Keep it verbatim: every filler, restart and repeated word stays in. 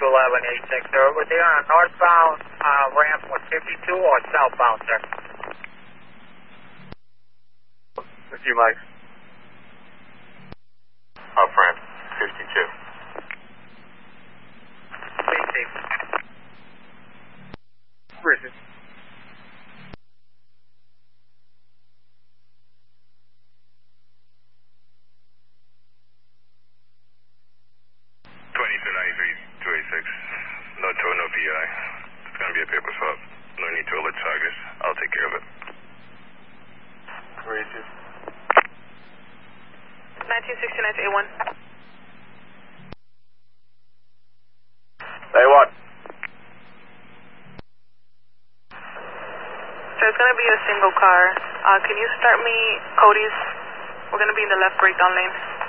two eleven eight six. Were they on a northbound uh, ramp with fifty-two or southbound, sir? With you, Mike. Up ramp, fifty-two. Please, Steve. Bridges. twenty-two ninety-three, two eighty-six. No tow, no V I. It's going to be a paper swap. No need to alert targets. I'll take care of it. Bridges. nineteen sixty-nine to A one. A one. So it's going to be a single car. Uh, can you start me Cody's? We're going to be in the left breakdown lane.